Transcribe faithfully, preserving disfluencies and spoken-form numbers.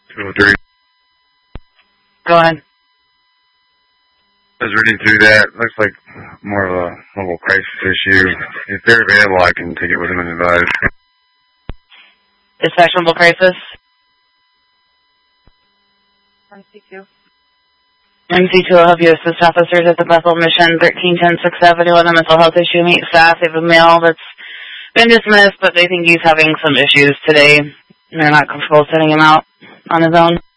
two oh three. Go ahead. I was reading through that. Looks like more of a mobile crisis issue. If they're available, I can take it with them and advise. Dispatchable crisis? M C two. M C two will help you assist officers at the Bethel Mission, thirteen ten sixth Avenue with a mental health issue. Meet staff. They have a male that's been dismissed, but they think he's having some issues today. They're not comfortable sending him out on his own.